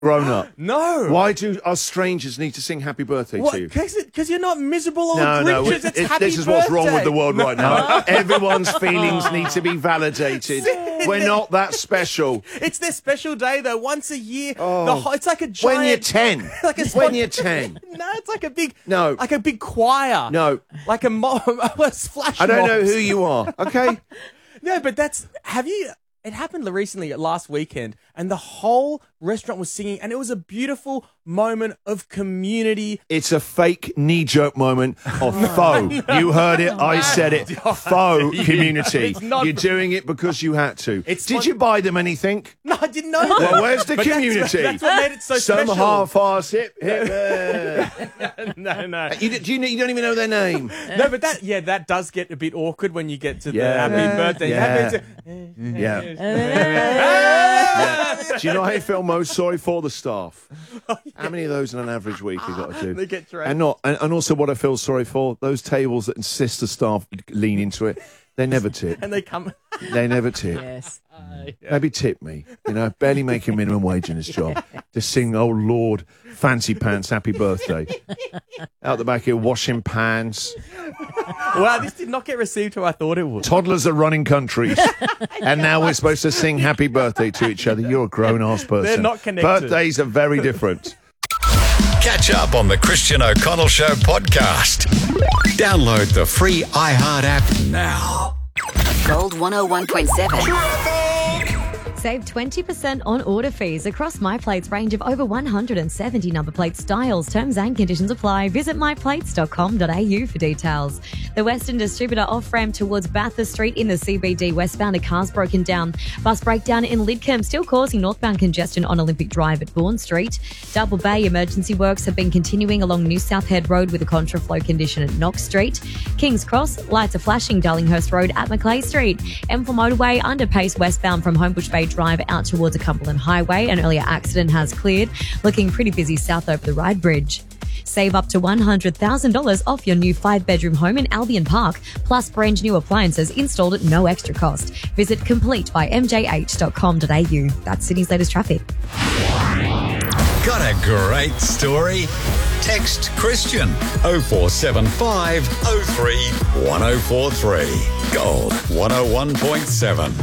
grown up? No. Why do us strangers need to sing happy birthday to you? Because you're not miserable or No, Grinches. It's happy this is what's wrong with the world birthday. right now. Everyone's feelings need to be validated. We're not that special. It's their special day, though. Once a year. Oh. It's like a giant... When you're 10. Like a When you're 10. No, it's like a big... No. Like a big choir. No. Like a mob. Flash I don't know mobs. who you are, okay? No, but that's... Have you... It happened recently, last weekend, and the whole restaurant was singing, and it was a beautiful moment of community. It's a fake knee-jerk moment of faux. You heard it, I said it. Faux community. It's not- You're doing it because you had to. It's Did not- you buy them anything? No, I didn't know that. Well, where's the But community? That's what made it so Some special. half-ass hip. No. You don't even know their name. No, but that does get a bit awkward when you get to the Yeah. happy birthday. Yeah. Do you know how you feel most sorry for? The staff. How many of those in an average week you got to do? They get dragged. And also what I feel sorry for, those tables that insist the staff lean into it, they never tip. And they come... They never tip. Yes. Maybe tip me. Barely making minimum wage in this job. Just sing, oh Lord, fancy pants, happy birthday. Out the back here, washing pans. Wow, this did not get received how I thought it would. Toddlers are running countries. And now we're supposed to sing happy birthday to each other. You're a grown-ass person. They're not connected. Birthdays are very different. Catch up on the Christian O'Connell Show podcast. Download the free iHeart app now. Gold 101.7. Save 20% on order fees across MyPlate's range of over 170 number plate styles. Terms and conditions apply. Visit myplates.com.au for details. The Western Distributor off-ramp towards Bathurst Street in the CBD westbound. A car's broken down. Bus breakdown in Lidcombe still causing northbound congestion on Olympic Drive at Bourne Street. Double Bay emergency works have been continuing along New South Head Road with a contraflow condition at Knox Street. King's Cross, lights are flashing Darlinghurst Road at Macleay Street. M4 motorway under pace westbound from Homebush Bay Drive out towards a Cumberland Highway. An earlier accident has cleared. Looking pretty busy south over the Ryde Bridge. Save up to $100,000 off your new 5-bedroom home in Albion Park, plus brand new appliances installed at no extra cost. Visit completebymjh.com.au. That's Sydney's latest traffic. Got a great story? Text Christian 0475 03 1043. Gold 101.7.